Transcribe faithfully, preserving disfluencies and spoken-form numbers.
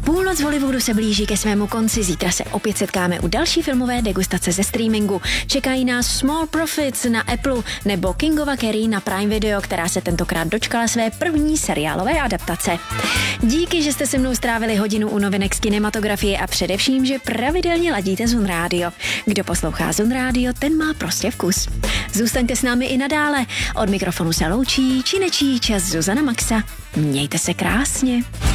Půlnoc v Hollywoodu se blíží ke svému konci, zítra se opět setkáme u další filmové degustace ze streamingu. Čekají nás Small Profits na Apple nebo Kingova Kerry na Prime Video, která se tentokrát dočkala své první seriálové adaptace. Díky, že jste se mnou strávili hodinu u novinek z kinematografie a především, že pravidelně ladíte Zun Radio. Kdo poslouchá Zun Radio, ten má prostě vkus. Zůstaňte s námi i nadále. Od mikrofonu se loučí či nečí čas Zuzana Maxa. Mějte se krásně.